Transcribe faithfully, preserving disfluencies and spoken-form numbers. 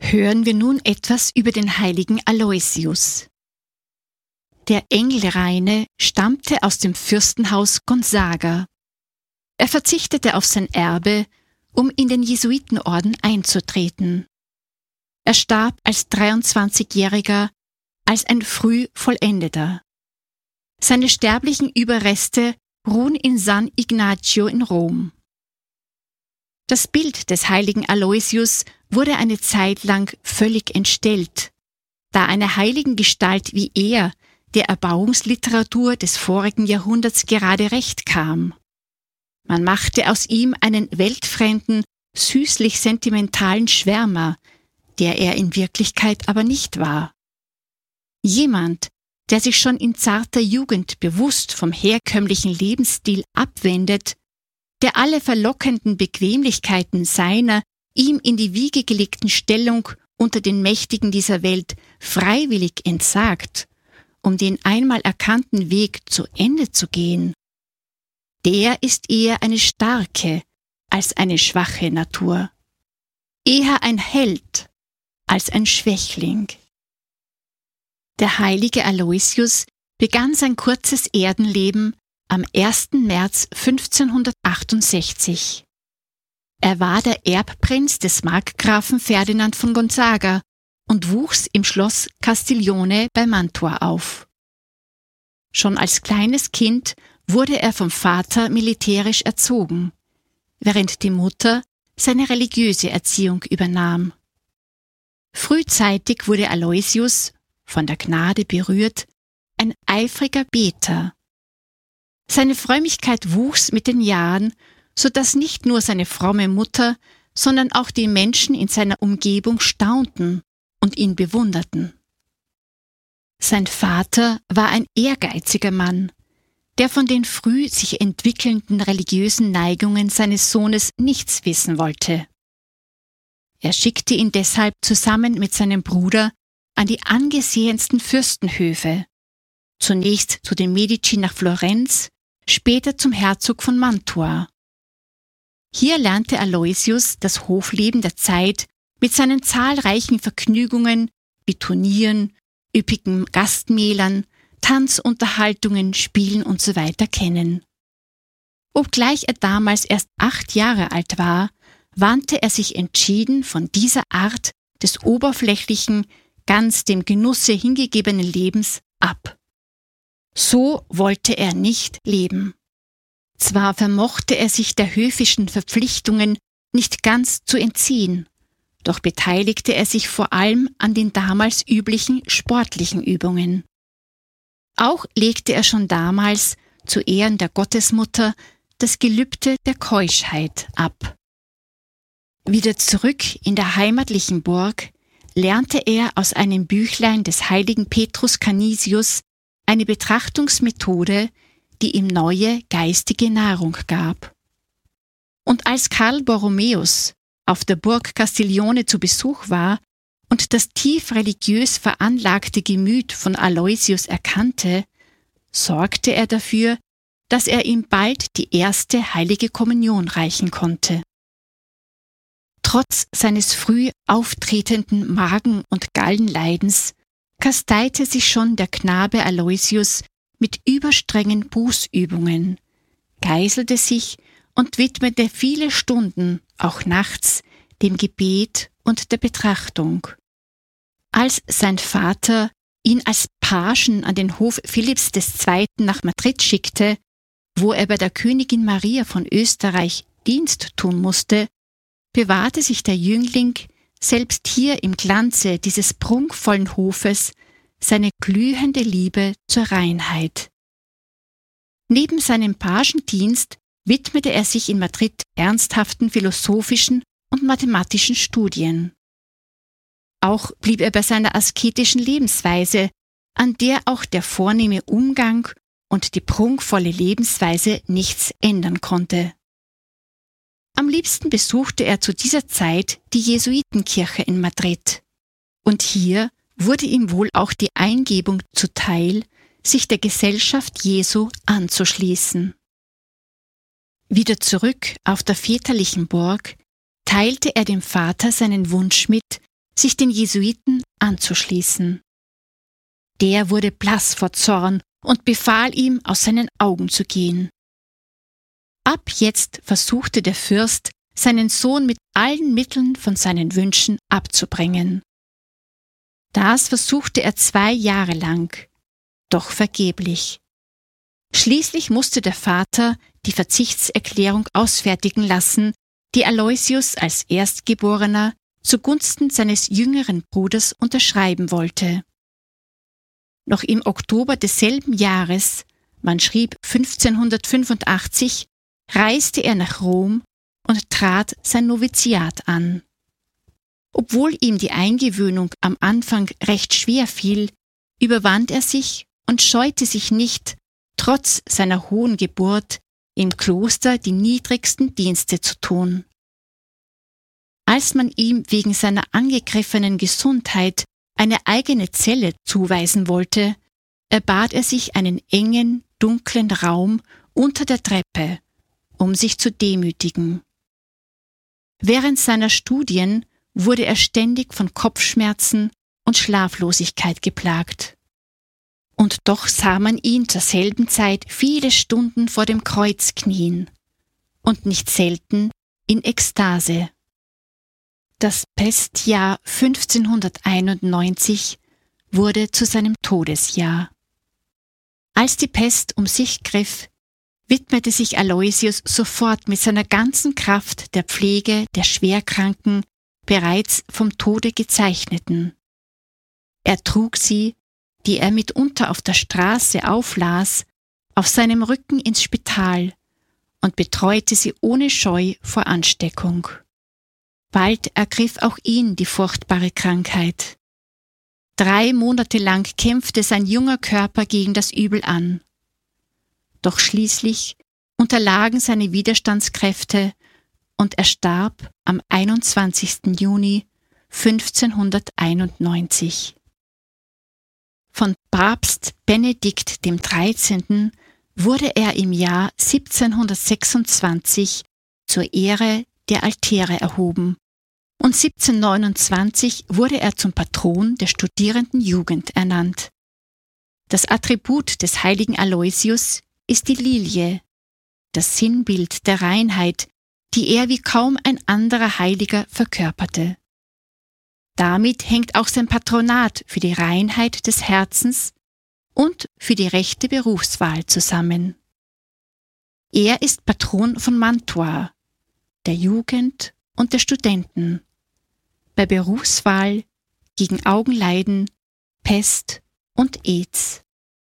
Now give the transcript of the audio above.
Hören wir nun etwas über den heiligen Aloysius. Der Engelreine stammte aus dem Fürstenhaus Gonzaga. Er verzichtete auf sein Erbe, um in den Jesuitenorden einzutreten. Er starb als dreiundzwanzigjähriger, als ein Frühvollendeter. Seine sterblichen Überreste ruhen in San Ignacio in Rom. Das Bild des heiligen Aloysius wurde eine Zeit lang völlig entstellt, da einer heiligen Gestalt wie er der Erbauungsliteratur des vorigen Jahrhunderts gerade recht kam. Man machte aus ihm einen weltfremden, süßlich sentimentalen Schwärmer, der er in Wirklichkeit aber nicht war. Jemand, der sich schon in zarter Jugend bewusst vom herkömmlichen Lebensstil abwendet, der alle verlockenden Bequemlichkeiten seiner ihm in die Wiege gelegten Stellung unter den Mächtigen dieser Welt freiwillig entsagt, um den einmal erkannten Weg zu Ende zu gehen, der ist eher eine starke als eine schwache Natur, eher ein Held als ein Schwächling. Der heilige Aloysius begann sein kurzes Erdenleben am ersten März fünfzehnhundertachtundsechzig. Er war der Erbprinz des Markgrafen Ferdinand von Gonzaga und wuchs im Schloss Castiglione bei Mantua auf. Schon als kleines Kind wurde er vom Vater militärisch erzogen, während die Mutter seine religiöse Erziehung übernahm. Frühzeitig wurde Aloysius, von der Gnade berührt, ein eifriger Beter. Seine Frömmigkeit wuchs mit den Jahren, so dass nicht nur seine fromme Mutter, sondern auch die Menschen in seiner Umgebung staunten und ihn bewunderten. Sein Vater war ein ehrgeiziger Mann, der von den früh sich entwickelnden religiösen Neigungen seines Sohnes nichts wissen wollte. Er schickte ihn deshalb zusammen mit seinem Bruder an die angesehensten Fürstenhöfe, zunächst zu den Medici nach Florenz, später zum Herzog von Mantua. Hier lernte Aloysius das Hofleben der Zeit mit seinen zahlreichen Vergnügungen wie Turnieren, üppigen Gastmählern, Tanzunterhaltungen, Spielen usw. kennen. Obgleich er damals erst acht Jahre alt war, wandte er sich entschieden von dieser Art des oberflächlichen, ganz dem Genusse hingegebenen Lebens ab. So wollte er nicht leben. Zwar vermochte er sich der höfischen Verpflichtungen nicht ganz zu entziehen, doch beteiligte er sich vor allem an den damals üblichen sportlichen Übungen. Auch legte er schon damals zu Ehren der Gottesmutter das Gelübde der Keuschheit ab. Wieder zurück in der heimatlichen Burg lernte er aus einem Büchlein des heiligen Petrus Canisius eine Betrachtungsmethode, die ihm neue geistige Nahrung gab. Und als Karl Borromäus auf der Burg Castiglione zu Besuch war und das tief religiös veranlagte Gemüt von Aloysius erkannte, sorgte er dafür, dass er ihm bald die erste heilige Kommunion reichen konnte. Trotz seines früh auftretenden Magen- und Gallenleidens kasteite sich schon der Knabe Aloysius mit überstrengen Bußübungen, geißelte sich und widmete viele Stunden, auch nachts, dem Gebet und der Betrachtung. Als sein Vater ihn als Pagen an den Hof Philipps der Zweiten nach Madrid schickte, wo er bei der Königin Maria von Österreich Dienst tun musste, bewahrte sich der Jüngling selbst hier im Glanze dieses prunkvollen Hofes seine glühende Liebe zur Reinheit. Neben seinem Pagendienst widmete er sich in Madrid ernsthaften philosophischen und mathematischen Studien. Auch blieb er bei seiner asketischen Lebensweise, an der auch der vornehme Umgang und die prunkvolle Lebensweise nichts ändern konnte. Am liebsten besuchte er zu dieser Zeit die Jesuitenkirche in Madrid. Und hier wurde ihm wohl auch die Eingebung zuteil, sich der Gesellschaft Jesu anzuschließen. Wieder zurück auf der väterlichen Burg teilte er dem Vater seinen Wunsch mit, sich den Jesuiten anzuschließen. Der wurde blass vor Zorn und befahl ihm, aus seinen Augen zu gehen. Ab jetzt versuchte der Fürst, seinen Sohn mit allen Mitteln von seinen Wünschen abzubringen. Das versuchte er zwei Jahre lang, doch vergeblich. Schließlich musste der Vater die Verzichtserklärung ausfertigen lassen, die Aloysius als Erstgeborener zugunsten seines jüngeren Bruders unterschreiben wollte. Noch im Oktober desselben Jahres, man schrieb fünfzehnhundertfünfundachtzig, reiste er nach Rom und trat sein Noviziat an. Obwohl ihm die Eingewöhnung am Anfang recht schwer fiel, überwand er sich und scheute sich nicht, trotz seiner hohen Geburt im Kloster die niedrigsten Dienste zu tun. Als man ihm wegen seiner angegriffenen Gesundheit eine eigene Zelle zuweisen wollte, erbat er sich einen engen, dunklen Raum unter der Treppe, um sich zu demütigen. Während seiner Studien wurde er ständig von Kopfschmerzen und Schlaflosigkeit geplagt. Und doch sah man ihn zur selben Zeit viele Stunden vor dem Kreuz knien und nicht selten in Ekstase. Das Pestjahr fünfzehnhunderteinundneunzig wurde zu seinem Todesjahr. Als die Pest um sich griff, widmete sich Aloysius sofort mit seiner ganzen Kraft der Pflege der schwerkranken, bereits vom Tode gezeichneten. Er trug sie, die er mitunter auf der Straße auflas, auf seinem Rücken ins Spital und betreute sie ohne Scheu vor Ansteckung. Bald ergriff auch ihn die furchtbare Krankheit. Drei Monate lang kämpfte sein junger Körper gegen das Übel an. Doch schließlich unterlagen seine Widerstandskräfte und er starb am einundzwanzigsten Juni fünfzehnhunderteinundneunzig. Von Papst Benedikt dem Dreizehnten wurde er im Jahr siebzehnhundertsechsundzwanzig zur Ehre der Altäre erhoben und siebzehnhundertneunundzwanzig wurde er zum Patron der studierenden Jugend ernannt. Das Attribut des heiligen Aloysius ist die Lilie, das Sinnbild der Reinheit, die er wie kaum ein anderer Heiliger verkörperte. Damit hängt auch sein Patronat für die Reinheit des Herzens und für die rechte Berufswahl zusammen. Er ist Patron von Mantua, der Jugend und der Studenten, bei Berufswahl, gegen Augenleiden, Pest und Aids.